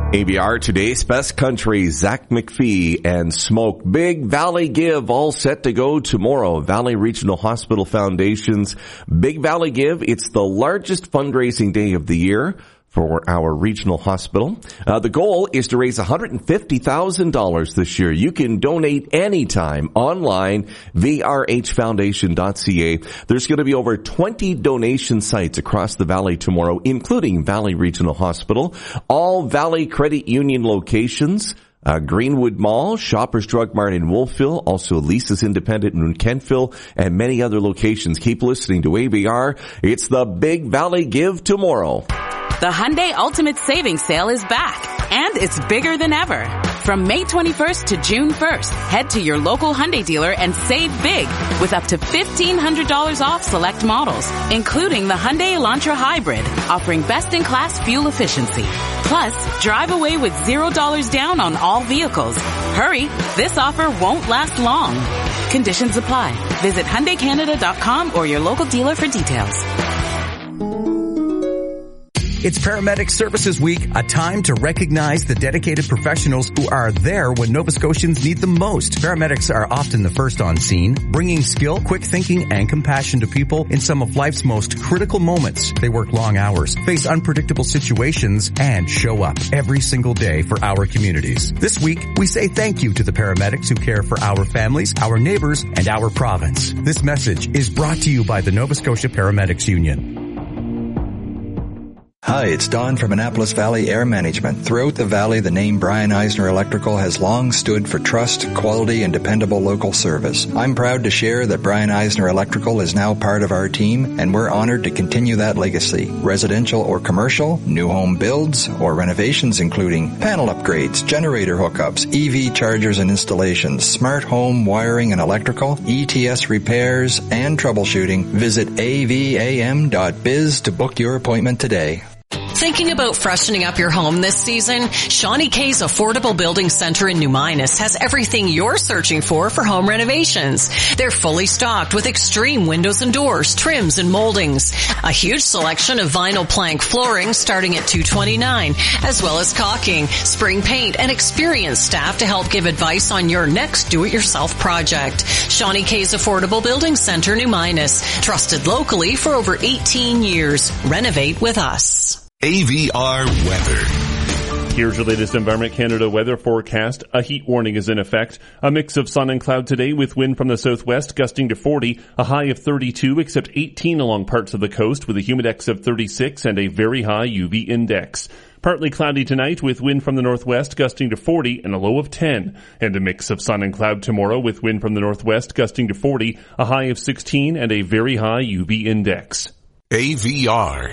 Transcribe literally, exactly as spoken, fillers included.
A B R today's best country, Zach McPhee and Smoke. Big Valley Give all set to go tomorrow. Valley Regional Hospital Foundation's Big Valley Give. It's the largest fundraising day of the year for our regional hospital. Uh, the goal is to raise one hundred fifty thousand dollars this year. You can donate anytime online, v r h foundation dot c a. There's going to be over twenty donation sites across the valley tomorrow, including Valley Regional Hospital, all Valley Credit Union locations, Uh, Greenwood Mall, Shoppers Drug Mart in Wolfville, also Lisa's Independent in Kentville, and many other locations. Keep listening to A B R. It's the Big Valley Give tomorrow. The Hyundai Ultimate Savings Sale is back, and it's bigger than ever. From May twenty-first to June first, head to your local Hyundai dealer and save big with up to fifteen hundred dollars off select models, including the Hyundai Elantra Hybrid, offering best-in-class fuel efficiency. Plus, drive away with zero dollars down on all vehicles. Hurry, this offer won't last long. Conditions apply. Visit Hyundai Canada dot com or your local dealer for details. It's Paramedic Services Week, a time to recognize the dedicated professionals who are there when Nova Scotians need them most. Paramedics are often the first on scene, bringing skill, quick thinking, and compassion to people in some of life's most critical moments. They work long hours, face unpredictable situations, and show up every single day for our communities. This week, we say thank you to the paramedics who care for our families, our neighbors, and our province. This message is brought to you by the Nova Scotia Paramedics Union. Hi, it's Don from Annapolis Valley Air Management. Throughout the valley, the name Brian Eisner Electrical has long stood for trust, quality, and dependable local service. I'm proud to share that Brian Eisner Electrical is now part of our team, and we're honored to continue that legacy. Residential or commercial, new home builds, or renovations including panel upgrades, generator hookups, E V chargers and installations, smart home wiring and electrical, E T S repairs, and troubleshooting. Visit a v a m dot biz to book your appointment today. Thinking about freshening up your home this season? Shawnee K's Affordable Building Center in New Minas has everything you're searching for for home renovations. They're fully stocked with extreme windows and doors, trims and moldings. A huge selection of vinyl plank flooring starting at two hundred twenty-nine dollars, as well as caulking, spring paint, and experienced staff to help give advice on your next do-it-yourself project. Shawnee K's Affordable Building Center, New Minas. Trusted locally for over eighteen years. Renovate with us. A V R weather. Here's your latest Environment Canada weather forecast. A heat warning is in effect. A mix of sun and cloud today with wind from the southwest gusting to forty, a high of thirty-two, except eighteen along parts of the coast with a humidex of thirty-six and a very high U V index. Partly cloudy tonight with wind from the northwest gusting to forty and a low of ten. And a mix of sun and cloud tomorrow with wind from the northwest gusting to forty, a high of sixteen and a very high U V index. A V R.